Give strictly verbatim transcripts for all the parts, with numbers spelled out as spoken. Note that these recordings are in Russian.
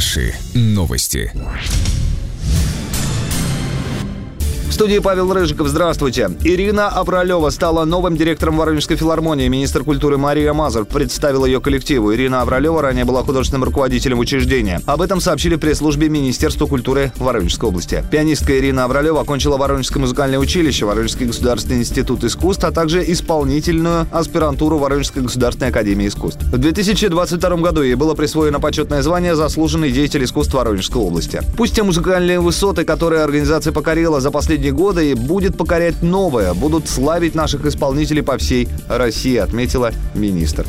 Наши новости. В студии Павел Рыжиков. Здравствуйте. Ирина Авралева стала новым директором Воронежской филармонии. Министр культуры Мария Мазур представила ее коллективу. Ирина Авралева ранее была художественным руководителем учреждения. Об этом сообщили в пресс-службе Министерства культуры Воронежской области. Пианистка Ирина Авралева окончила Воронежское музыкальное училище, Воронежский государственный институт искусств, а также исполнительную аспирантуру Воронежской государственной академии искусств. В две тысячи двадцать втором году ей было присвоено почетное звание «Заслуженный деятель искусств Воронежской области». Пусть те музыкальные высоты, которые организация покорила за последние годы, и будет покорять новое, будут славить наших исполнителей по всей России, отметила министр.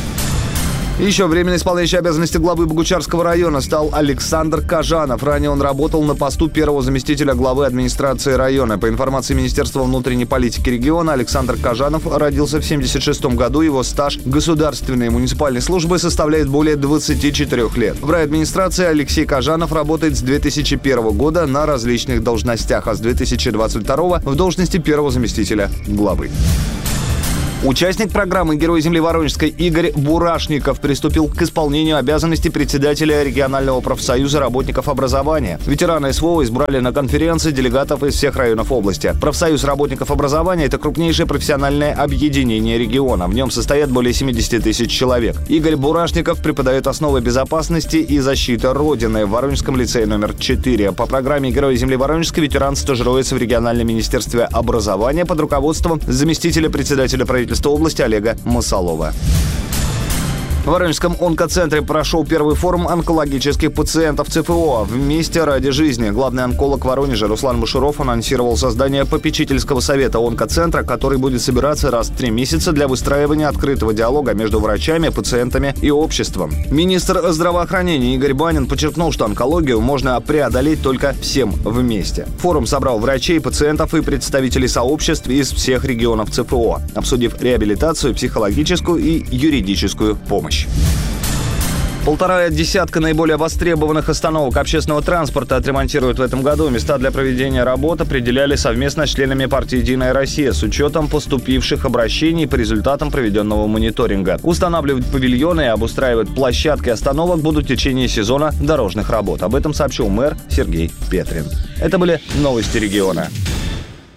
Еще временно исполняющий обязанности главы Богучарского района стал Александр Кажанов. Ранее он работал на посту первого заместителя главы администрации района. По информации Министерства внутренней политики региона, Александр Кажанов родился в семьдесят шестом году. Его стаж государственной и муниципальной службы составляет более двадцати четырёх лет. В райадминистрации Алексей Кажанов работает с две тысячи первого года на различных должностях, а с две тысячи двадцать второго в должности первого заместителя главы. Участник программы «Герой земли Воронежской» Игорь Бурашников приступил к исполнению обязанностей председателя регионального профсоюза работников образования. Ветераны СВО избрали на конференции делегатов из всех районов области. Профсоюз работников образования – это крупнейшее профессиональное объединение региона. В нем состоят более семидесяти тысяч человек. Игорь Бурашников преподает основы безопасности и защиты Родины в Воронежском лицее номер четыре. По программе «Герой земли Воронежской» ветеран стажируется в региональном министерстве образования под руководством заместителя председателя правительства области Олега Масалова. В Воронежском онкоцентре прошел первый форум онкологических пациентов ЦФО «Вместе ради жизни». Главный онколог Воронежа Руслан Мушуров анонсировал создание попечительского совета онкоцентра, который будет собираться раз в три месяца для выстраивания открытого диалога между врачами, пациентами и обществом. Министр здравоохранения Игорь Банин подчеркнул, что онкологию можно преодолеть только всем вместе. Форум собрал врачей, пациентов и представителей сообществ из всех регионов ЦФО, обсудив реабилитацию, психологическую и юридическую помощь. Полтора десятка наиболее востребованных остановок общественного транспорта отремонтируют в этом году. Места для проведения работ определяли совместно с членами партии «Единая Россия» с учетом поступивших обращений по результатам проведенного мониторинга. Устанавливать павильоны и обустраивать площадки остановок будут в течение сезона дорожных работ. Об этом сообщил мэр Сергей Петрин. Это были новости региона.